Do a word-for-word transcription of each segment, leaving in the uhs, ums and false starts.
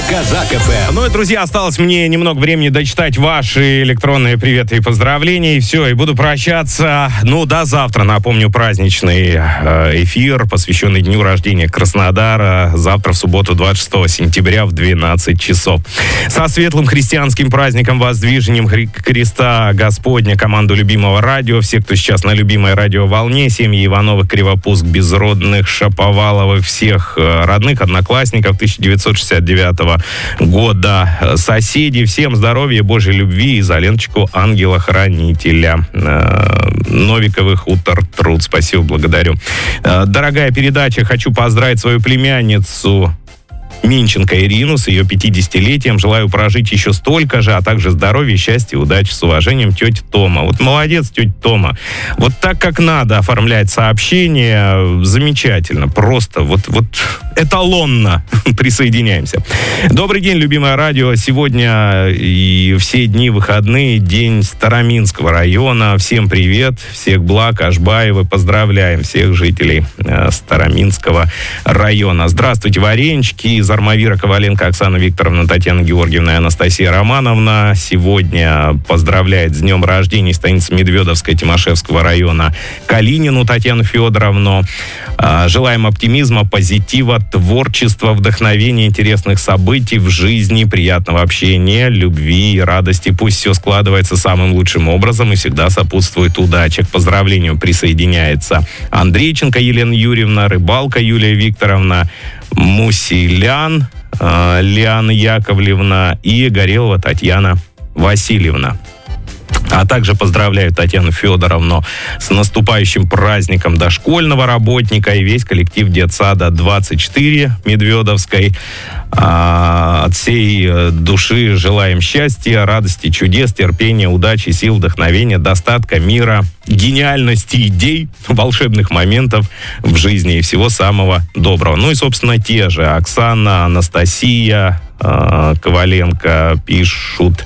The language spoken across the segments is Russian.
Казак эф эм. Ну и, друзья, осталось мне немного времени дочитать ваши электронные приветы и поздравления. И все, и буду прощаться. Ну, до завтра. Напомню, праздничный эфир, посвященный дню рождения Краснодара. Завтра, в субботу, двадцать шестого сентября в двенадцать часов. Со светлым христианским праздником, воздвижением креста Господня, команду любимого радио. Все, кто сейчас на любимой радиоволне, семьи Ивановых, Кривопуск, Безродных, Шаповаловых, всех родных, одноклассников тысяча девятьсот шестьдесят девятого года, соседи, всем здоровья, Божьей любви и за ленточку ангела-хранителя. Новиковых утр труд. Спасибо, благодарю. Дорогая передача, хочу поздравить свою племянницу Минченко Ирину с ее пятидесятилетием. Желаю прожить еще столько же, а также здоровья, счастья, удачи. С уважением, тетя Тома. Вот молодец, тетя Тома. Вот так, как надо оформлять сообщение, замечательно. Просто вот, вот эталонно присоединяемся. Добрый день, любимое радио. Сегодня и все дни выходные, день Староминского района. Всем привет, всех благ, Ашбаевы. Поздравляем всех жителей э, Староминского района. Здравствуйте, варенчики. Из Армавира Коваленко Оксана Викторовна, Татьяна Георгиевна и Анастасия Романовна. Сегодня поздравляет с днем рождения станица Медведовская Тимошевского района Калинину Татьяну Федоровну. Желаем оптимизма, позитива, творчества, вдохновения, интересных событий в жизни, приятного общения, любви и радости. Пусть все складывается самым лучшим образом и всегда сопутствует удача. К поздравлению присоединяется Андрейченко Елена Юрьевна, Рыбалка Юлия Викторовна, Мусилян э, Лиана Яковлевна и Горелова Татьяна Васильевна. А также поздравляю Татьяну Федоровну с наступающим праздником дошкольного работника и весь коллектив детсада двадцать четыре Медведовской. А, от всей души желаем счастья, радости, чудес, терпения, удачи, сил, вдохновения, достатка, мира, гениальности идей, волшебных моментов в жизни и всего самого доброго. Ну и, собственно, те же Оксана, Анастасия э, Коваленко пишут: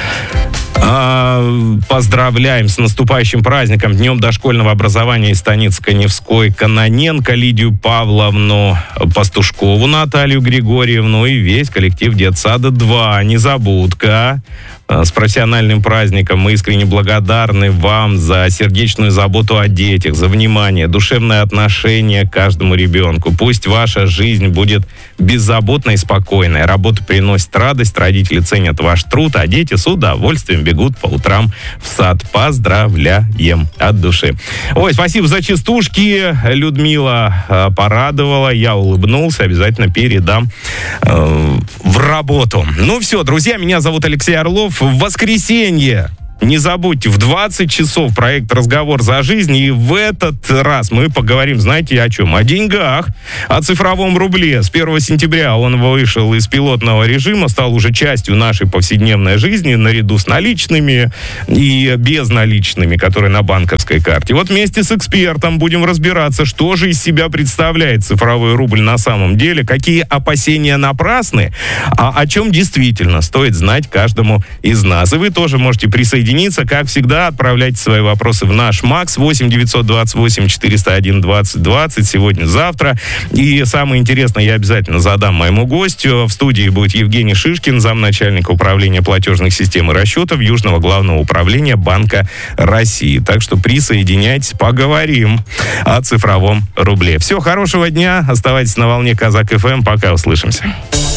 поздравляем с наступающим праздником, днем дошкольного образования из станицы Каневской Каноненко Лидию Павловну, Пастушкову Наталью Григорьевну и весь коллектив детсада два. Незабудка. С профессиональным праздником. Мы искренне благодарны вам за сердечную заботу о детях, за внимание, душевное отношение к каждому ребенку. Пусть ваша жизнь будет беззаботной и спокойной. Работа приносит радость, родители ценят ваш труд, а дети с удовольствием бегут по утрам в сад. Поздравляем от души. Ой, спасибо за частушки. Людмила э, порадовала, я улыбнулся, обязательно передам э, в работу. Ну все, друзья, меня зовут Алексей Орлов. В воскресенье, не забудьте, в двадцать часов проект «Разговор за жизнь». И в этот раз мы поговорим, знаете, о чем? О деньгах, о цифровом рубле. С первого сентября он вышел из пилотного режима, стал уже частью нашей повседневной жизни, наряду с наличными и безналичными, которые на банковской карте. Вот вместе с экспертом будем разбираться, что же из себя представляет цифровой рубль на самом деле, какие опасения напрасны, а о чем действительно стоит знать каждому из нас. И вы тоже можете присоединиться. Как всегда, отправляйте свои вопросы в наш МАКС восемь девятьсот двадцать восемь четыреста один двадцать двадцать сегодня-завтра. И самое интересное я обязательно задам моему гостю. В студии будет Евгений Шишкин, замначальника управления платежных систем и расчетов Южного главного управления Банка России. Так что присоединяйтесь, поговорим о цифровом рубле. Всего хорошего дня, оставайтесь на волне Казак эф эм, пока, услышимся.